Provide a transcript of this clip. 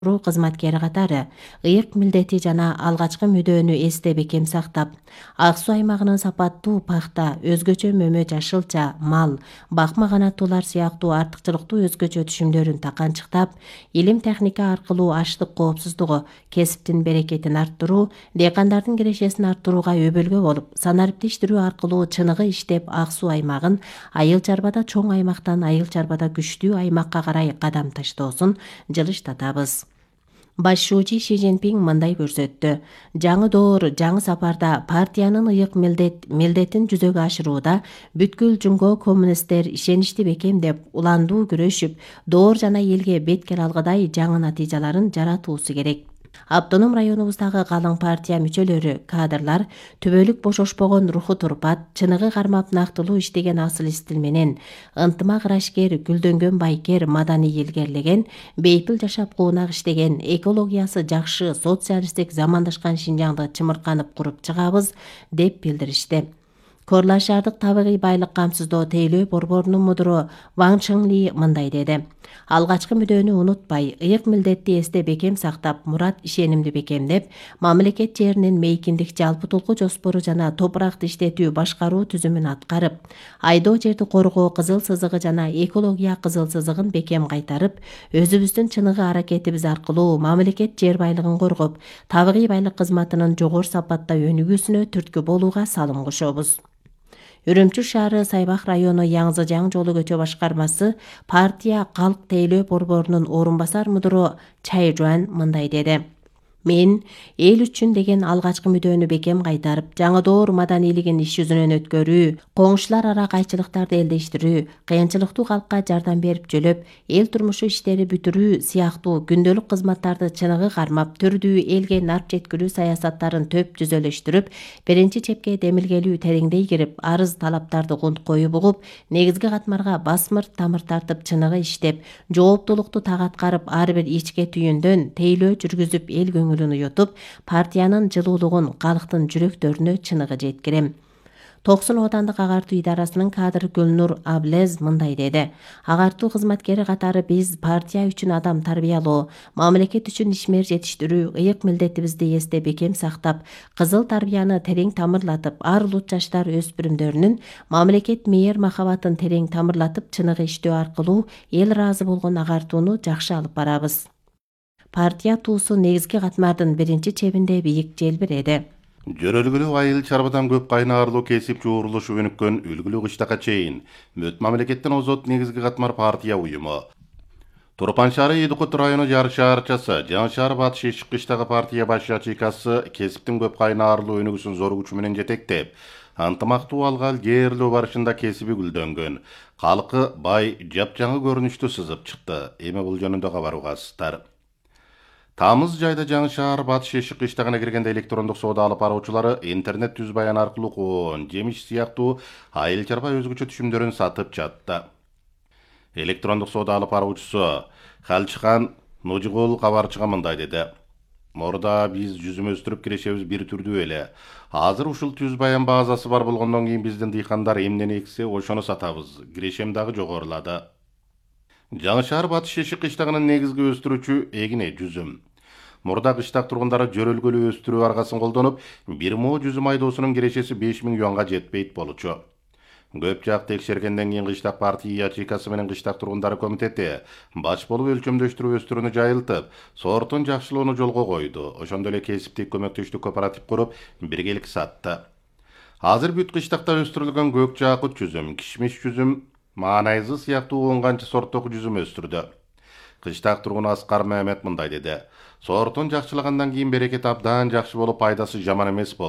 кызматкери катары ыйык милдети жана алгачкы мүдөөнү эсте бекем сактап, Ак Суу аймагынын сапаттуу пахта, өзгөчө мөмө жашылча, мал, бакма канаттуулар сыяктуу артыкчылыктуу өзгөчө түшүмдөрүн таканчыктап, илим техника аркылуу аштык коопсуздугу, кесиптин берекетин арттыруу, дыйкандардын кирешесин арттырууга өбөлгө болуп, санариптик иштирүү аркылуу чыныгы иштеп Ак Суу аймагын айыл чарбада чоң аймактан айыл чарбада күчтүү аймакка карай кадам таштоосун жылыштатабыз. Башчуучу Ши Цзиньпин мындай көрсөттү. Жаңы доор, жаңы сапарда партиянын ыйык милдетин жүзөгө ашырууда бүткүл жумго коммунисттер ишеничти бекемдеп, уландуу күрөшүп, доор жана элге беткел алгыдай жаңы натыйжаларын жаратуусу керек. Автоном районубуздагы калың партия мүчөлөрү, кадрлар түбөлүк бошошпогон руху турпат, чыныгы кармап нактылуу иштеген асыл стил менен ынтымак ырашкер, гүлдөнгөн байкер, маданий илгерлеген, бейпил жашап куунак иштеген, экологиясы жакшы, социалисттик замандашкан Шинжаңды чымырканып куруп чыгабыз деп билдиришти. Корла шаардык табигый байлык камсыздоо тейлөө борборунун мудуру Ван Чыңли мындай деди. Алгачкы мүдөөнү унутпай, ыйык милдетти эсте бекем сактап, мурат ишенимди бекемдеп, мамлекет жеринин мейкиндик жалпы толку жоспору жана топуракты иштетүү башкаруу түзүмүн аткарып, айдоо жерди коргоо кызыл сызыгы жана экология кызыл сызыгын бекем кайтарып, өзүбүздүн чыныгы аракетибиз аркылуу мамлекет жер байлыгын коргоп, табигый байлык кызматынын жогору сапатта өнүгүүсүнө түрткү болууга салым кошобуз. Үрүмчү шаары Сайбак району Яңзы-Жаң жолу көчө башкармасы партия калк тейлөө борборунун орун басар мудуру Чай Жуан мындай деди. Мен эл үчүн деген алгачкы мүдөөнү бекем кайтарып, жаңы доор маданийлигин иш жүзүнөн өткөрүү, коңшулар ара кайчылыктарды элдештирүү, кыйынчылыктуу калкка жардам берип жөлөп, эл турмушу иштери бүтүрүү сыяктуу күндөлүк кызматтарды чыныгы кармап, түрдүү элге нарп жеткирүү саясаттарын төп жүзөлөштүрүп, биринчи чепке демилгелүү тереңдей кирип, арыз талаптарды кунт коюп угуп, негизги катмарга басмырт тамыр тартып чыныгы иштеп, жооптулукту так аткарып, ар бир ичке түйүндөн тейлөө жүргүзүп эл көңүлүн уютуп, партиянын жылуулугун калктын жүрөктөрүнө чыныгы жеткирем. Токсон оодандык агартуу идарасынын кадры Гүлнур Аблез мындай деди. Агартуу кызматкери катары биз партия үчүн адам тарбиялоо, мамлекет үчүн ишмер жетиштирүү, ыйык милдетибизди эсте бекем сактап, кызыл тарбияны терең тамырлатып, ар улут жаштар өспүрүмдөрүнүн мамлекет мээр махабатын терең тамырлатып, чыныгы иштөө аркылуу эл ыраазы болгон агартууну жакшы алып барабыз. Партия туусу негизги катмардын биринчи чебинде бийик желбиреди. Жөрөлгүлүү айыл чарбадан көп кайнарлуу кесип жуурулушу өнүккөн үлгүлүү кыштакка чейин мөт мамлекеттен озот негизги катмар партия уюму. Турпан шаары Едикут району Жар шаарчасы, Жаңы шаар Батыш Эшик кыштагы партия баш ячейкасы кесиптин көп кайнарлуу өнүгүүсүн зор күчү менен жетектеп, ынтымактуу алгал жээрлөө барышында кесиби гүлдөнгөн, калкы бай жапжаңы көрүнүштү сызып чыкты. Эми бул жөнүндө кабар угасыздар. Тамыз жайда Жаңы шаар Батыш Эшик кыштагына киргенде электрондук соода алып баруучулары интернет түз баян аркылуу коон, жемиш сыяктуу айыл чарба өзгөчө түшүмдөрүн сатып жатты. Электрондук соода алып баруучусу Халчыхан Ножигул кабарчыга мындай деди. Мурда биз жүзүм өстүрүп кирешебиз бир түрдүү эле. Азыр ушул түз баян базасы бар болгондон кийин биздин дыйкандар эмнени эксе, ошону сатабыз. Кирешем дагы жогорулады. Жаңы шаар Батыш Эшик кыштагынын негизги өстүрүүчү эгине жүзүм. Мурда кыштак тургундары жөрөлгөлүү өстүрүү аргасын колдонуп, бир мо жүзүм айдоосунун кирешеси 5000 юанга жетпейт болчу. Көп жак текшергенден кийин кыштак партия ячейкасы менен кыштак тургундары комитети баш болуп өлчөмдөштүрүү өстүрүүнү жайылтып, сортун жакшылоону жолго койду. Ошондой эле кесиптик көмөктөштүк кооператив куруп, биргелик сатты. Азыр бүт кыштакта өстүрүлгөн көк жаакут жүзүм, кишмиш жүзүм, маанайзы сыяктуу 10 канча сорттогу жүзүм өстүрдү. Кыштак тургуну Аскар Мehmet мындай деди. Сортун жакшылагандан кийин берекет абдан жакшы болуп, пайдасы жаман эмес болду.